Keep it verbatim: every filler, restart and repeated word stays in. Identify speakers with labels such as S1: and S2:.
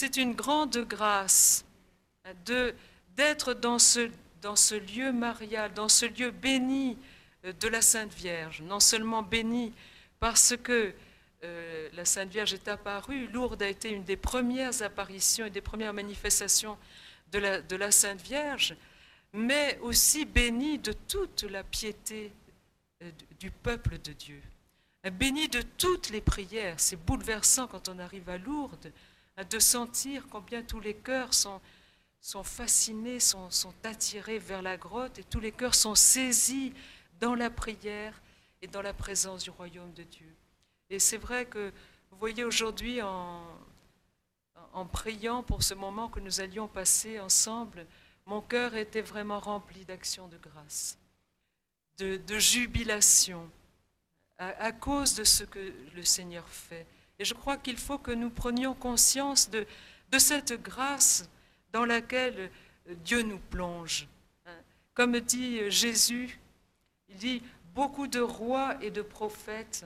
S1: c'est une grande grâce de, d'être dans ce, dans ce lieu marial, dans ce lieu béni de la Sainte Vierge. Non seulement béni parce que euh, la Sainte Vierge est apparue, Lourdes a été une des premières apparitions et des premières manifestations de la, de la Sainte Vierge, mais aussi béni de toute la piété du peuple de Dieu. Béni de toutes les prières. C'est bouleversant quand on arrive à Lourdes de sentir combien tous les cœurs sont, sont fascinés, sont, sont attirés vers la grotte et tous les cœurs sont saisis dans la prière et dans la présence du royaume de Dieu. Et c'est vrai que, vous voyez, aujourd'hui, en, en priant pour ce moment que nous allions passer ensemble, mon cœur était vraiment rempli d'actions de grâce, de, de jubilation, à, à cause de ce que le Seigneur fait. Et je crois qu'il faut que nous prenions conscience de, de cette grâce dans laquelle Dieu nous plonge. Comme dit Jésus, il dit, beaucoup de rois et de prophètes